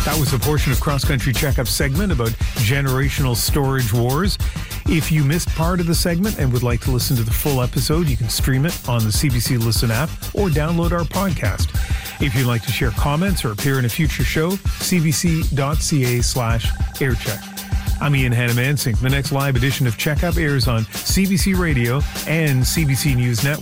That was a portion of Cross Country Checkup segment about generational storage wars. If you missed part of the segment and would like to listen to the full episode, you can stream it on the CBC Listen app or download our podcast. If you'd like to share comments or appear in a future show, cbc.ca/aircheck. I'm Ian Hannah-Mansing. The next live edition of Checkup airs on CBC Radio and CBC News Network.